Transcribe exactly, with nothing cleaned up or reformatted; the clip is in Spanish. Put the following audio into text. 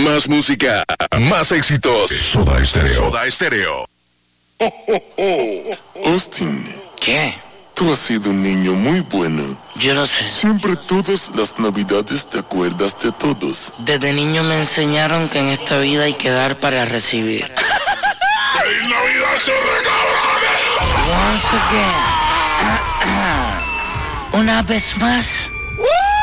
Más música, más éxitos. Soda Stereo. Soda Stereo. Oh, oh, oh. Austin. ¿Qué? Tú has sido un niño muy bueno. Yo lo sé. Siempre todas las navidades te acuerdas de todos. Desde niño me enseñaron que en esta vida hay que dar para recibir. ¡Feliz Navidad, chorrecabrones! Once again. Una vez más.